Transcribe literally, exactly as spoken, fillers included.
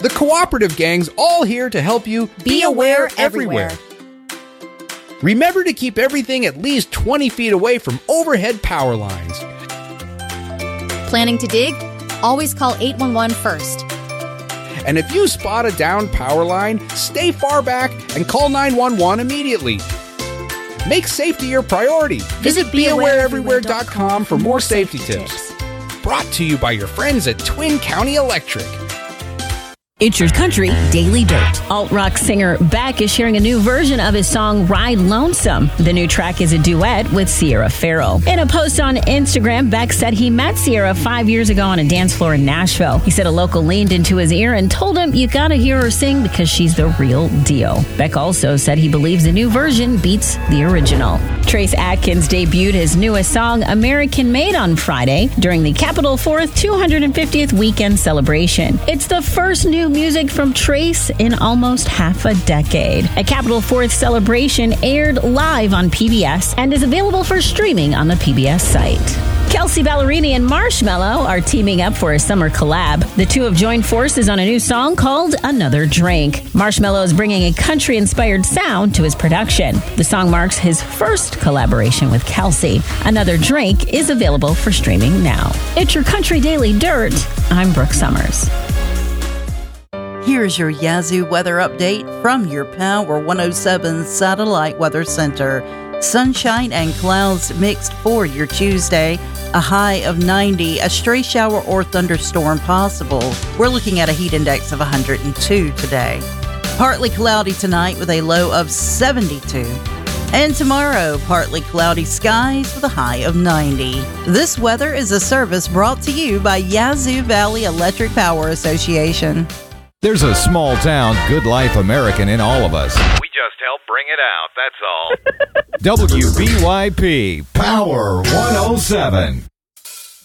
The cooperative gang's all here to help you be aware everywhere. Remember to keep everything at least twenty feet away from overhead power lines. Planning to dig? Always call eight one one first. And if you spot a downed power line, stay far back and call nine one one immediately. Make safety your priority. Visit be aware everywhere dot com for more safety tips. Brought to you by your friends at Twin County Electric. It's your country daily dirt. Alt-rock singer Beck is sharing a new version of his song Ride Lonesome. The new track is a duet with Sierra Farrell. In a post on Instagram, Beck said he met Sierra five years ago on a dance floor in Nashville. He said a local leaned into his ear and told him, "You gotta hear her sing because she's the real deal." Beck also said he believes the new version beats the original. Trace Atkins debuted his newest song, American Made, on Friday during the Capitol Fourth two hundred fiftieth weekend celebration. It's the first new music from Trace in almost half a decade. A Capitol Fourth celebration aired live on P B S and is available for streaming on the P B S site. Kelsey Ballerini and Marshmello are teaming up for a summer collab. The two have joined forces on a new song called Another Drink. Marshmello is bringing a country-inspired sound to his production. The song marks his first collaboration with Kelsey. Another Drink is available for streaming now. It's your Country Daily Dirt. I'm Brooke Summers. Here's your Yazoo weather update from your Power one oh seven Satellite Weather Center. Sunshine and clouds mixed for your Tuesday. A high of ninety, a stray shower or thunderstorm possible. We're looking at a heat index of one hundred two today. Partly cloudy tonight with a low of seventy-two. And tomorrow, partly cloudy skies with a high of ninety. This weather is a service brought to you by Yazoo Valley Electric Power Association. There's a small town, good life American in all of us. We just help bring it out, that's all. W B Y P Power one oh seven.